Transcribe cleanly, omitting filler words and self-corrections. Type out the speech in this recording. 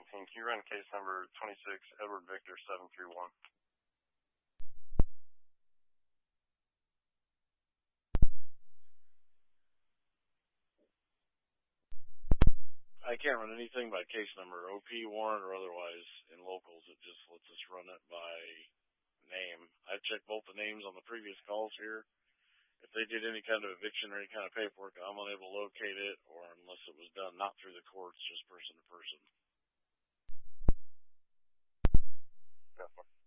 can you run case number 26, Edward Victor 731? I can't run anything by case number, OP warrant or otherwise, in locals. It just lets us run it by name. I checked both the names on the previous calls here. If they did any kind of eviction or any kind of paperwork, I'm unable to locate it, or unless it was done not through the courts, just person to person. Yes, sir.